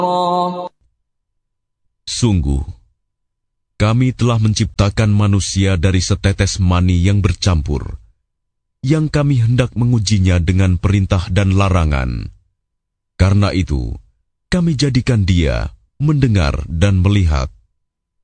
Sungguh, kami telah menciptakan manusia dari setetes mani yang bercampur, yang kami hendak mengujinya dengan perintah dan larangan. Karena itu, kami jadikan dia mendengar dan melihat.